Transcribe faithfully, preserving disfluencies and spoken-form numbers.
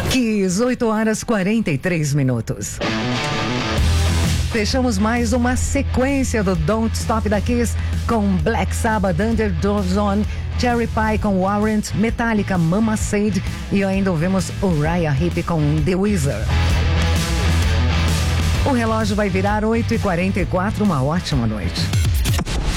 Kiss, oito horas e quarenta e três minutos. Fechamos mais uma sequência do Don't Stop da Kiss com Black Sabbath, Underdog Zone, Cherry Pie com Warrant, Metallica, Mama Said e ainda ouvimos Uriah Heep com The Wizard. O relógio vai virar oito e quarenta e quatro, uma ótima noite.